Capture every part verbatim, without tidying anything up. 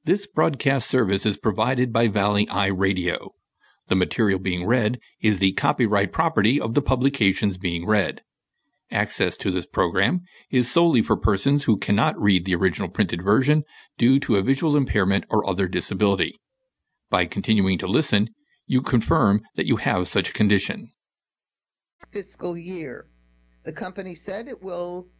This broadcast service is provided by Valley Eye Radio. The material being read is the copyright property of the publications being read. Access to this program is solely for persons who cannot read the original printed version due to a visual impairment or other disability. By continuing to listen, you confirm that you have such a condition. Fiscal year. The company said it will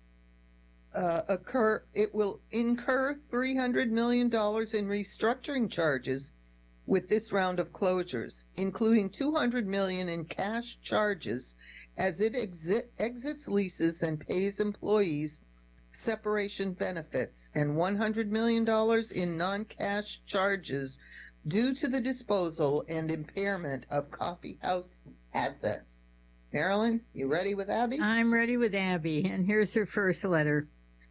uh, occur. It will incur three hundred million dollars in restructuring charges with this round of closures, including two hundred million dollars in cash charges as it exit, exits leases and pays employees separation benefits, and one hundred million dollars in non-cash charges due to the disposal and impairment of coffee house assets. Marilyn, you ready with Abby? I'm ready with Abby, and here's her first letter.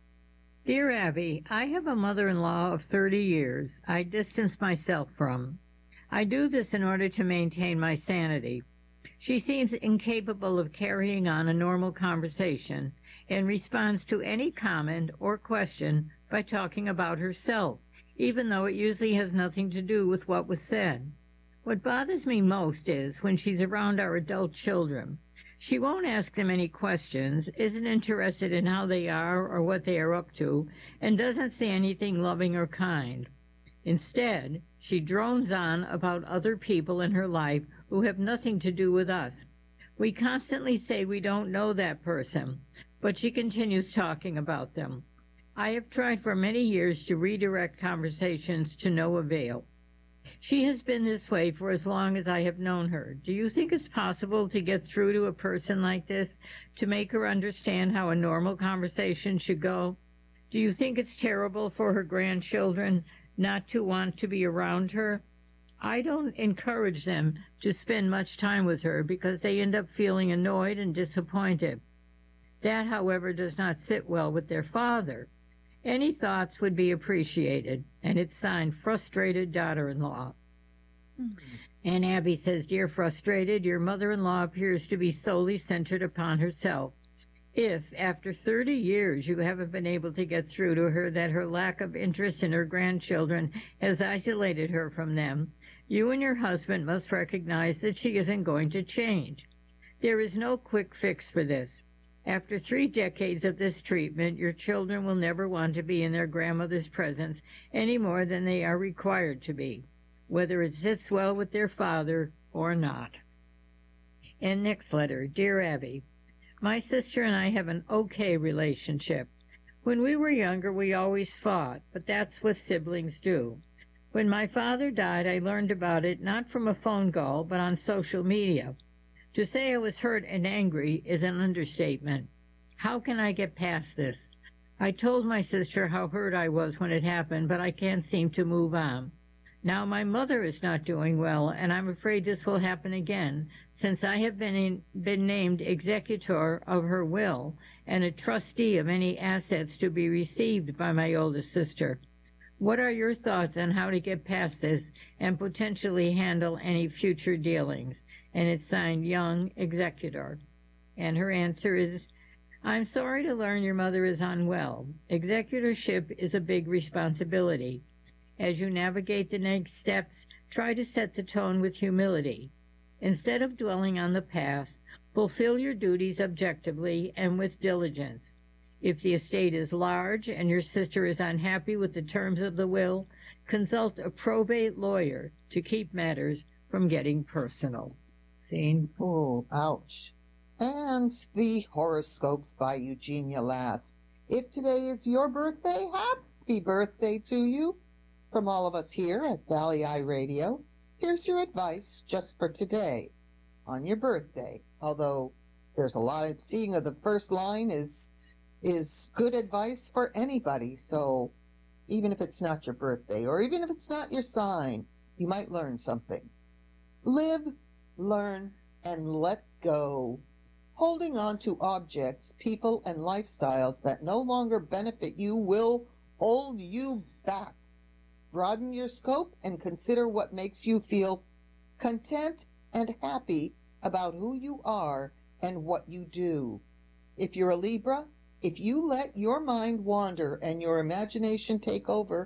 Dear Abby, I have a mother-in-law of thirty years I distance myself from. I do this in order to maintain my sanity. She seems incapable of carrying on a normal conversation and responds to any comment or question by talking about herself, even though it usually has nothing to do with what was said. What bothers me most is when she's around our adult children. She won't ask them any questions, isn't interested in how they are or what they are up to, and doesn't say anything loving or kind. Instead, she drones on about other people in her life who have nothing to do with us. We constantly say we don't know that person, but she continues talking about them. I have tried for many years to redirect conversations to no avail. She has been this way for as long as I have known her. Do you think it's possible to get through to a person like this, to make her understand how a normal conversation should go? Do you think it's terrible for her grandchildren not to want to be around her? I don't encourage them to spend much time with her because they end up feeling annoyed and disappointed. That, however, does not sit well with their father. Any thoughts would be appreciated, and it's signed Frustrated Daughter-in-Law. Mm-hmm. And Abby says, Dear Frustrated, your mother-in-law appears to be solely centered upon herself. If, after thirty years, you haven't been able to get through to her that her lack of interest in her grandchildren has isolated her from them, you and your husband must recognize that she isn't going to change. There is no quick fix for this. After three decades of this treatment, your children will never want to be in their grandmother's presence any more than they are required to be, whether it sits well with their father or not. And next letter. Dear Abby, my sister and I have an okay relationship. When we were younger, we always fought, but that's what siblings do. When my father died, I learned about it not from a phone call, but on social media. To say I was hurt and angry is an understatement. How can I get past this? I told my sister how hurt I was when it happened, but I can't seem to move on. Now my mother is not doing well, and I'm afraid this will happen again, since I have been, in, been named executor of her will and a trustee of any assets to be received by my oldest sister. What are your thoughts on how to get past this and potentially handle any future dealings? And it's signed Young, Executor. And her answer is, I'm sorry to learn your mother is unwell. Executorship is a big responsibility. As you navigate the next steps, try to set the tone with humility. Instead of dwelling on the past, fulfill your duties objectively and with diligence. If the estate is large and your sister is unhappy with the terms of the will, consult a probate lawyer to keep matters from getting personal. Scene. Oh, ouch. And the horoscopes by Eugenia Last. If today is your birthday, happy birthday to you. From all of us here at Valley Eye Radio, here's your advice just for today, on your birthday. Although there's a lot of seeing of the first line is is good advice for anybody. So even if it's not your birthday, or even if it's not your sign, you might learn something. Live, learn, and let go. Holding on to objects, people, and lifestyles that no longer benefit you will hold you back. Broaden your scope and consider what makes you feel content and happy about who you are and what you do. If you're a Libra, if you let your mind wander and your imagination take over,